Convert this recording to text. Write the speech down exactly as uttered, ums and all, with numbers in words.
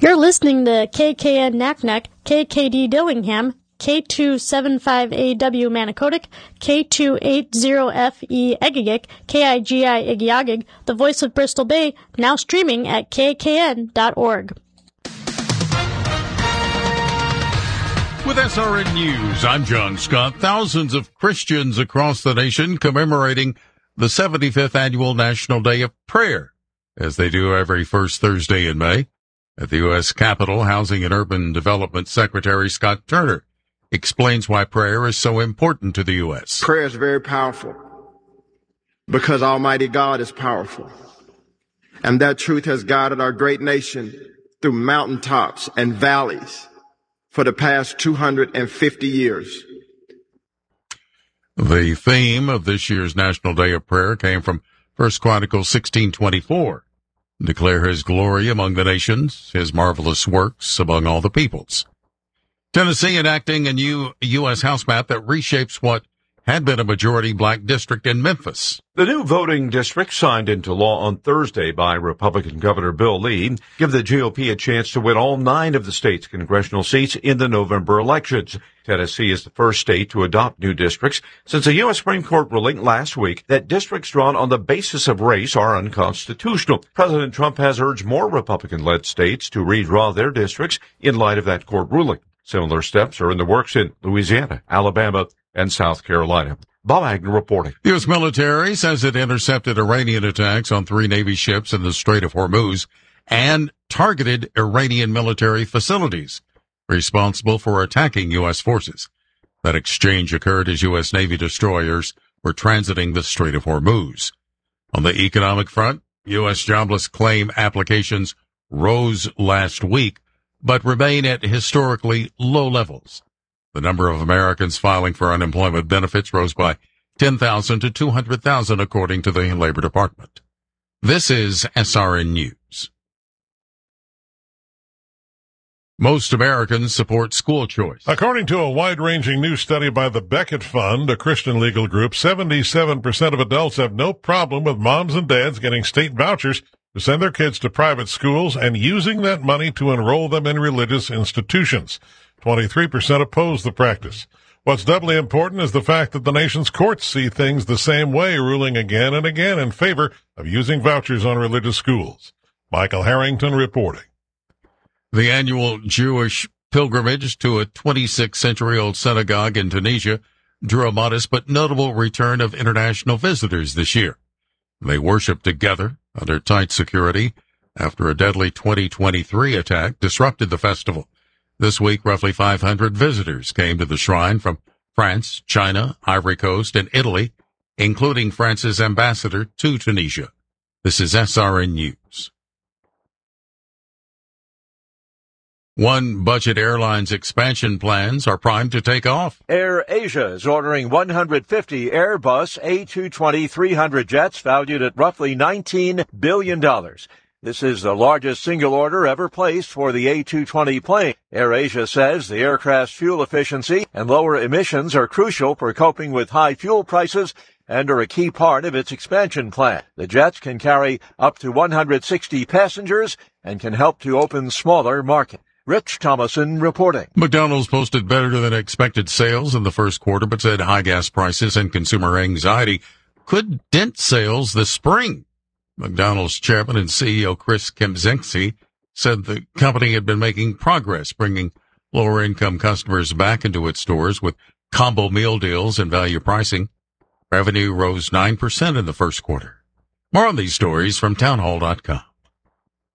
You're listening to K K N Naknek, K K D Dillingham, K two seventy-five A W Manicodic, K two eighty F E Egegik, K I G I Igiagig, the voice of Bristol Bay, now streaming at K K N dot org. With S R N News, I'm John Scott. Thousands of Christians across the nation commemorating the seventy-fifth Annual National Day of Prayer, as they do every first Thursday in May. At the U S Capitol, Housing and Urban Development Secretary Scott Turner explains why prayer is so important to the U S. Prayer is very powerful because Almighty God is powerful. And that truth has guided our great nation through mountaintops and valleys for the past two hundred fifty years. The theme of this year's National Day of Prayer came from First Chronicles sixteen twenty-four. Declare his glory among the nations, his marvelous works among all the peoples. Tennessee enacting a new U S House map that reshapes what had been a majority black district in Memphis. The new voting district signed into law on Thursday by Republican Governor Bill Lee give the G O P a chance to win all nine of the state's congressional seats in the November elections. Tennessee is the first state to adopt new districts since a U S Supreme Court ruling last week that districts drawn on the basis of race are unconstitutional. President Trump has urged more Republican-led states to redraw their districts in light of that court ruling. Similar steps are in the works in Louisiana, Alabama, and South Carolina. Bob Agnew reporting. The U S military says it intercepted Iranian attacks on three Navy ships in the Strait of Hormuz and targeted Iranian military facilities responsible for attacking U S forces. That exchange occurred as U S Navy destroyers were transiting the Strait of Hormuz. On the economic front, U S jobless claim applications rose last week, but remain at historically low levels. The number of Americans filing for unemployment benefits rose by ten thousand to two hundred thousand, according to the Labor Department. This is S R N News. Most Americans support school choice. According to a wide-ranging new study by the Beckett Fund, a Christian legal group, seventy-seven percent of adults have no problem with moms and dads getting state vouchers to send their kids to private schools and using that money to enroll them in religious institutions. twenty-three percent oppose the practice. What's doubly important is the fact that the nation's courts see things the same way, ruling again and again in favor of using vouchers on religious schools. Michael Harrington reporting. The annual Jewish pilgrimage to a twenty-sixth century old synagogue in Tunisia drew a modest but notable return of international visitors this year. They worshiped together under tight security after a deadly twenty twenty-three attack disrupted the festival. This week, roughly five hundred visitors came to the shrine from France, China, Ivory Coast, and Italy, including France's ambassador to Tunisia. This is S R N News. One Budget Airlines expansion plans are primed to take off. Air Asia is ordering one hundred fifty Airbus A two twenty three hundred jets valued at roughly nineteen billion dollars. This is the largest single order ever placed for the A two twenty plane. Air Asia says the aircraft's fuel efficiency and lower emissions are crucial for coping with high fuel prices and are a key part of its expansion plan. The jets can carry up to one hundred sixty passengers and can help to open smaller markets. Rich Thomason reporting. McDonald's posted better than expected sales in the first quarter, but said high gas prices and consumer anxiety could dent sales this spring. McDonald's chairman and C E O Chris Kempczynski said the company had been making progress bringing lower-income customers back into its stores with combo meal deals and value pricing. Revenue rose nine percent in the first quarter. More on these stories from townhall dot com.